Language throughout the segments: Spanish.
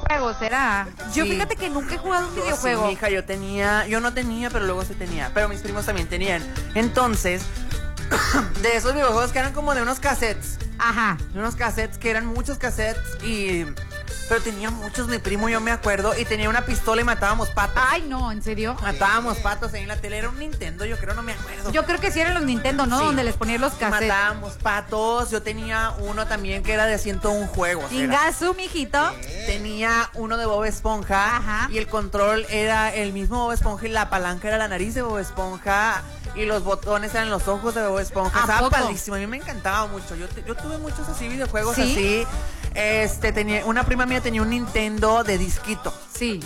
videojuegos, ¿será? Yo Sí. fíjate que nunca he jugado un videojuego. Sí, hija, yo no tenía, pero luego sí tenía. Pero mis primos también tenían. Entonces, de esos videojuegos que eran como de unos cassettes. Ajá. De unos cassettes que eran muchos cassettes pero tenía muchos mi primo, yo me acuerdo, y tenía una pistola y matábamos patos. Ay, no, ¿en serio? Matábamos patos ahí en la tele, era un Nintendo, yo creo, no me acuerdo. Yo creo que sí eran los Nintendo, ¿no? Sí. Donde les ponían los cassettes. Matábamos patos, yo tenía uno también que era de 101 juegos. Chingazu, mijito. Tenía uno de Bob Esponja. Ajá. Y el control era el mismo Bob Esponja y la palanca era la nariz de Bob Esponja y los botones eran los ojos de Bob Esponja. ¿A Estaba poco? padrísimo, a mí me encantaba mucho. Yo tuve muchos así videojuegos. ¿Sí? Así. Una prima mía tenía un Nintendo de disquito. Sí.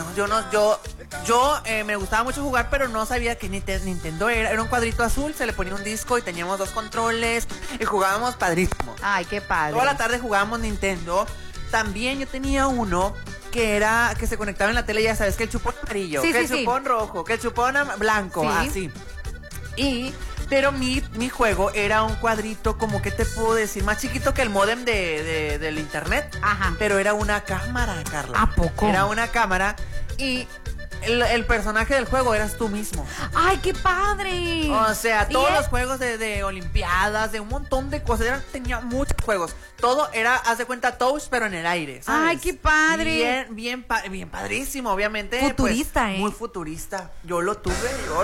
Yo me gustaba mucho jugar, pero no sabía que Nintendo era un cuadrito azul, se le ponía un disco y teníamos 2 controles y jugábamos padrísimo. Ay, qué padre. Toda la tarde jugábamos Nintendo. También yo tenía uno que se conectaba en la tele, ya sabes, que el chupón amarillo, Sí, que sí, el chupón rojo, que el chupón blanco, Sí. así. Pero mi juego era un cuadrito, como que te puedo decir, más chiquito que el módem del internet. Ajá. Pero era una cámara, Carla. ¿A poco? Era una cámara y el personaje del juego eras tú mismo. Ay, qué padre. O sea, todos ¿Y los juegos de olimpiadas, de un montón de cosas. Tenía muchos juegos. Todo era, haz de cuenta, Touch, pero en el aire, ¿sabes? Ay, qué padre. Bien padrísimo, obviamente. Futurista, pues, ¿eh? Muy futurista. Yo lo tuve.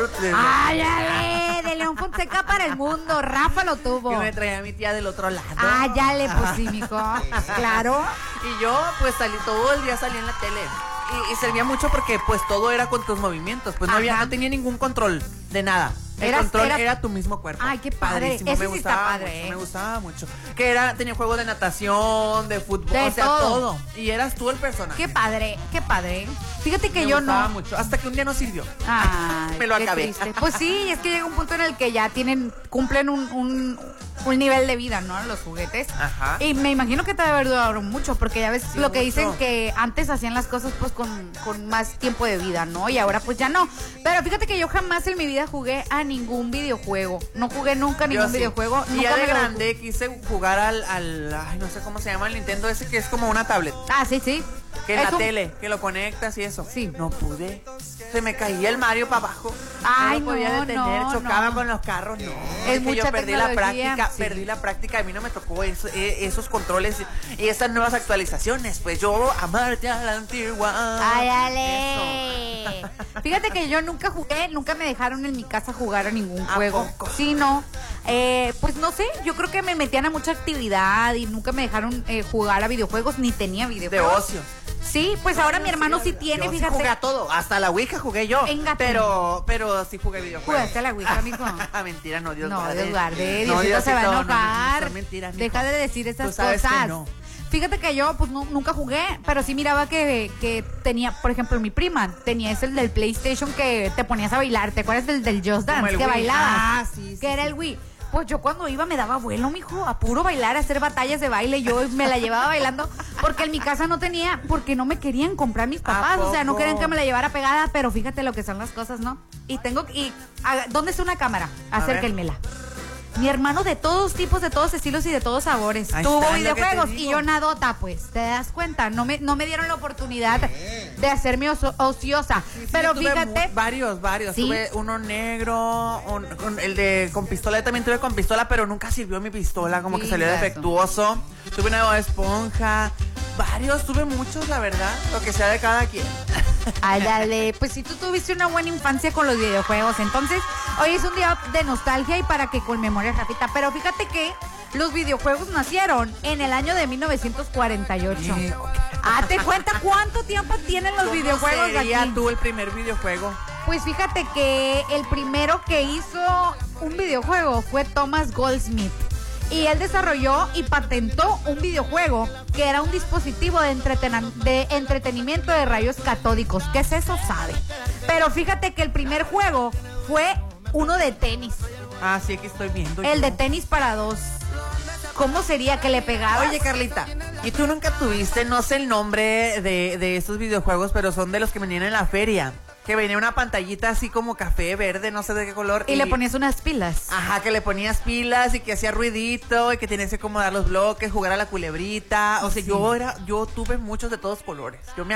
Ay, ya de León Fonseca para el mundo. Rafa lo tuvo. Que me traía mi tía del otro lado. Ah, ya le pues sí, mijo. Claro. Y yo, pues, todo el día salí en la tele. Y servía mucho porque, pues, todo era con tus movimientos. Pues no tenía ningún control de nada. El control era tu mismo cuerpo. Ay, qué padre. Padrísimo. Ese Me sí gustaba está padre, mucho, ¿eh? Me gustaba mucho. Tenía juego de natación, de fútbol, De o sea, todo. todo. Y eras tú el personaje. Qué padre, qué padre. Fíjate que Me yo gustaba no. mucho. Hasta que un día no sirvió. Ay, Me lo qué acabé. triste. Pues sí, es que llega un punto en el que ya cumplen un nivel de vida, ¿no? Los juguetes. Ajá. Y me imagino que te debe haber durado mucho, porque ya ves Sí, lo que mucho. dicen que antes hacían las cosas pues con más tiempo de vida, ¿no? Y ahora pues ya no. Pero fíjate que yo jamás en mi vida jugué a ningún videojuego. No jugué nunca a Yo ningún sí. videojuego. Y Nunca ya de me lo- grande quise jugar ay, no sé cómo se llama el Nintendo ese, que es como una tablet. Ah, sí, sí. Que en Es la un- tele, que lo conectas y eso. Sí. No pude. Se me caía el Mario para abajo. Ay, no lo podía no, detener, no, chocaba no. con los carros. No, Es que mucha yo perdí la tecnología, práctica, sí. perdí la práctica. A mí no me tocó esos controles y esas nuevas actualizaciones. Pues yo amarte a la antigua. Ay, Ale. Eso. Fíjate que yo nunca jugué, nunca me dejaron en mi casa jugar a ningún ¿A juego. poco? Sí, no. Pues no sé, yo creo que me metían a mucha actividad y nunca me dejaron jugar a videojuegos, ni tenía De videojuegos. ocio. Sí, pues ahora mi hermano sí tiene, Yo sí fíjate. jugué a todo, hasta la Ouija jugué yo. Véngate. Pero sí jugué videojuegos. Jugaste a la Ouija, mijo. Mentira, no, Dios No, guarde. Dios guarde, No, Diosito se va a Diosito, no, enojar. son mentiras, mijo. Deja de decir esas Tú sabes que cosas. no. Fíjate que yo pues nunca jugué, pero sí miraba que tenía, por ejemplo, mi prima tenía ese del PlayStation que te ponías a bailar. ¿Te acuerdas del Just Como Dance el que Wii. bailabas? Ah, sí, sí, que era sí. el Wii. Pues yo cuando iba me daba vuelo, mijo, a puro bailar, a hacer batallas de baile. Yo me la llevaba bailando porque en mi casa no tenía, porque no me querían comprar mis papás. O sea, no poco? querían que me la llevara pegada, pero fíjate lo que son las cosas, ¿no? ¿Dónde está una cámara? A ver. Acérquenmela. Mi hermano de todos tipos, de todos estilos y de todos sabores. Ahí Tuvo está, es lo que videojuegos te y digo. yo nadota, pues. ¿Te das cuenta? No me dieron la oportunidad de hacerme ociosa. Sí, pero tuve fíjate. varios. ¿Sí? Tuve uno negro, con pistola. Yo también tuve con pistola, pero nunca sirvió mi pistola, como que salió Chingazo. defectuoso. Tuve una Bob Esponja. Varios, tuve muchos, la verdad. Lo que sea de cada quien. Ay, dale. Pues si tú tuviste una buena infancia con los videojuegos, entonces hoy es un día de nostalgia y para que conmemores, Rafita. Pero fíjate que los videojuegos nacieron en el año de 1948. Sí, ok. ¿Te cuenta cuánto tiempo tienen los videojuegos ¿Cómo sería aquí? tú el primer videojuego? Pues fíjate que el primero que hizo un videojuego fue Thomas Goldsmith. Y él desarrolló y patentó un videojuego que era un dispositivo de entretenimiento de rayos catódicos. ¿Qué es eso? Sabe. Pero fíjate que el primer juego fue uno de tenis. Ah, sí, aquí estoy viendo. El yo. de tenis para dos. ¿Cómo sería que le pegabas? Oye, Carlita, ¿y tú nunca tuviste, no sé el nombre de estos videojuegos, pero son de los que venían en la feria? Que venía una pantallita así como café, verde, no sé de qué color. Y le ponías unas pilas. Ajá, que le ponías pilas y que hacía ruidito y que tenías que acomodar los bloques, jugar a la culebrita. O sea, Sí. yo tuve muchos de todos colores. Yo me